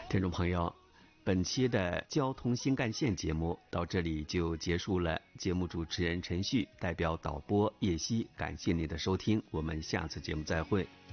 听众朋友，本期的交通新干线节目到这里就结束了。节目主持人陈旭代表导播叶希，感谢您的收听，我们下次节目再会。